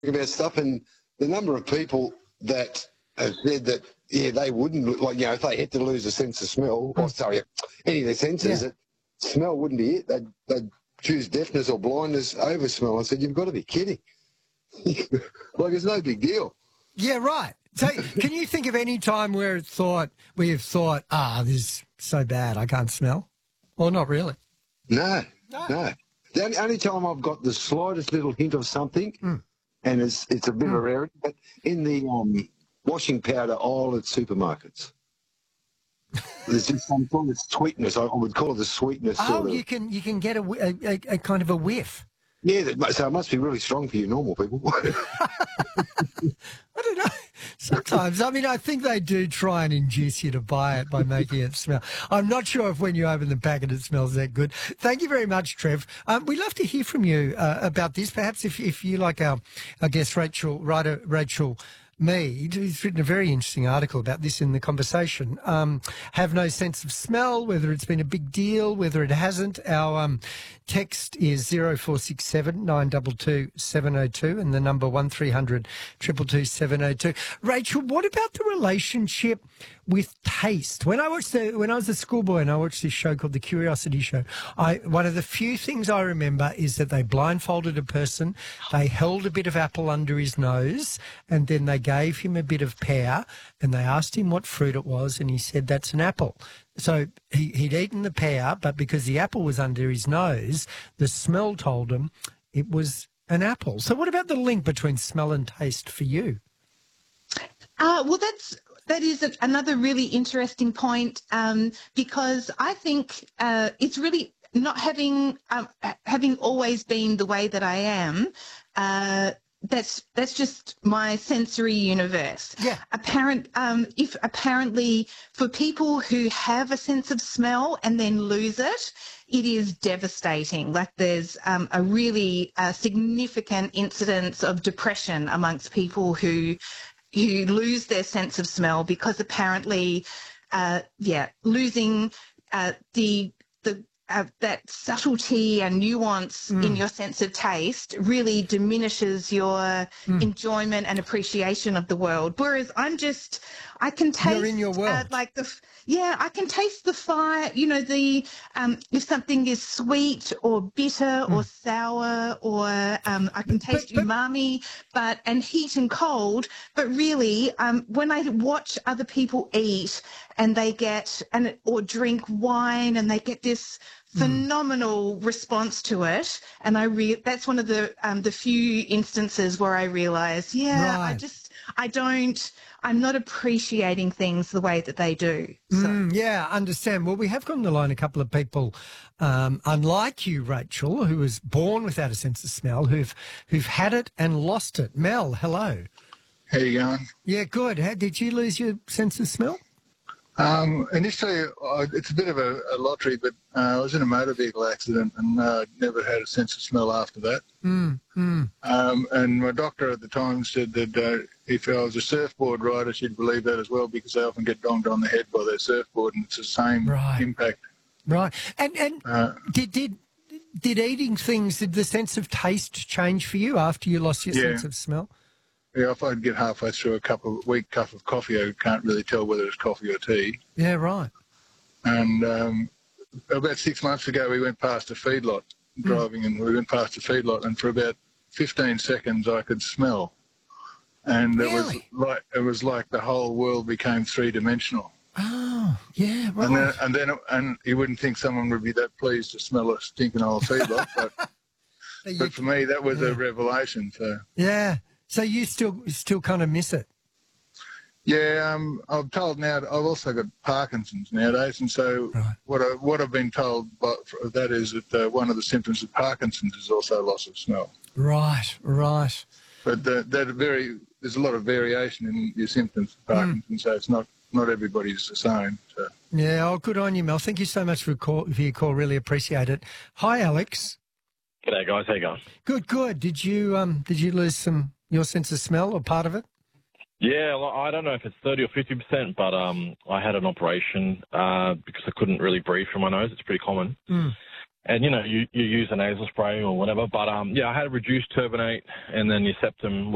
about stuff, and the number of people that have said that, yeah, they wouldn't, like, you know, if they had to lose a sense of smell, or sorry, any of their senses, that smell wouldn't be it. They'd choose deafness or blindness over smell. I said, you've got to be kidding. Like, it's no big deal. Yeah, right. So can you think of any time where you've thought, this is so bad I can't smell? Or not really? No. The only time I've got the slightest little hint of something, and it's a bit of a rarity, but in the washing powder aisle at supermarkets. There's just some sort of sweetness. I would call it the sweetness. Oh, you can get a kind of a whiff. Yeah, so it must be really strong for you normal people. I don't know. Sometimes, I mean, I think they do try and induce you to buy it by making it smell. I'm not sure if when you open the packet it smells that good. Thank you very much, Trev. We'd love to hear from you about this. Perhaps if you, like our guest writer Rachel Mead, who's written a very interesting article about this in The Conversation, have no sense of smell, whether it's been a big deal, whether it hasn't. Our text is 0467 922 702 and the number 1300 222 702. Rachel, what about the relationship with taste? When I was a schoolboy and I watched this show called The Curiosity Show, one of the few things I remember is that they blindfolded a person, they held a bit of apple under his nose, and then they gave him a bit of pear, and they asked him what fruit it was, and he said, that's an apple. So he'd eaten the pear, but because the apple was under his nose, the smell told him it was an apple. So what about the link between smell and taste for you? Well, that is another really interesting point, because I think it's really not having always been the way that I am. That's just my sensory universe. Yeah. Apparently for people who have a sense of smell and then lose it, it is devastating. Like there's a really significant incidence of depression amongst people who lose their sense of smell because apparently, losing that subtlety and nuance in your sense of taste really diminishes your enjoyment and appreciation of the world. Whereas I can taste, you're in your world. I can taste the fire, you know, if something is sweet or bitter or sour, or I can taste umami, and heat and cold. But really, when I watch other people eat and they or drink wine and they get this phenomenal response to it, and that's one of the few instances where I realise, I'm not appreciating things the way that they do. So. Yeah, I understand. Well, we have got on the line a couple of people, unlike you, Rachel, who was born without a sense of smell, who've had it and lost it. Mel, hello. How you going? Yeah, good. Did you lose your sense of smell? Initially, it's a bit of a lottery, but I was in a motor vehicle accident and never had a sense of smell after that. And my doctor at the time said that if I was a surfboard rider, she'd believe that as well, because they often get donged on the head by their surfboard, and it's the same impact. Right. And did eating things, did the sense of taste change for you after you lost your sense of smell? Yeah, if I'd get halfway through a weak cup of coffee, I can't really tell whether it's coffee or tea. Yeah, right. And about 6 months ago, we went past a feedlot driving, and we went past a feedlot, and for about 15 seconds, I could smell, and really? it was like the whole world became three-dimensional. Oh, yeah, right. And you wouldn't think someone would be that pleased to smell a stinking old feedlot, but for me, that was a revelation. So yeah. So you still kind of miss it? Yeah, I'm told now I've also got Parkinson's nowadays, and so what I've been told that is that one of the symptoms of Parkinson's is also loss of smell. Right. But there's a lot of variation in your symptoms of Parkinson's, so it's not everybody's the same. So. Yeah, good on you, Mel. Thank you so much for your call. Really appreciate it. Hi, Alex. G'day, guys. How you going? Good. Did you lose your sense of smell or part of it? Yeah, well, I don't know if it's 30 or 50%, but I had an operation because I couldn't really breathe from my nose. It's pretty common. And, you know, you use a nasal spray or whatever. But, I had a reduced turbinate, and then your septum